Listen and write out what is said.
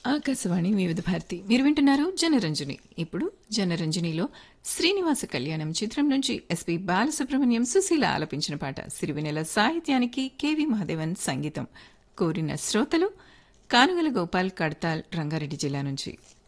ఆకాశవాణి వివిధ భారతి మీరు వింటున్నారు జనరంజని. ఇప్పుడు జనరంజనిలో శ్రీనివాస కళ్యాణం చిత్రం నుంచి ఎస్పి బాలసుబ్రహ్మణ్యం సుశీల ఆలపించిన పాట సిరివెనెల సాహిత్యానికి కెవి మహాదేవన్ సంగీతం. కోరిన శ్రోతలు కానుగల గోపాల్ కడతాల్ రంగారెడ్డి జిల్లా నుంచి.